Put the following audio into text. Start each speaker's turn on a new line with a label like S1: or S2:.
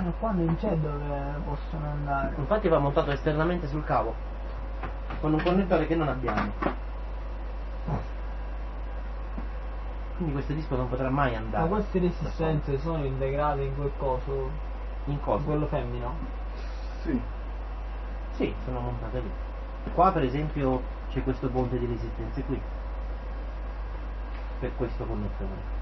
S1: Qua non c'è dove possono andare.
S2: Infatti va montato esternamente sul cavo con un connettore che non abbiamo. Quindi questo disco non potrà mai andare.
S1: Ma queste resistenze sono integrate in quel coso?
S2: In cosa?
S1: In quello femmino?
S3: Sì.
S2: Sì, sono montate lì. Qua per esempio c'è questo ponte di resistenze qui per questo connettore.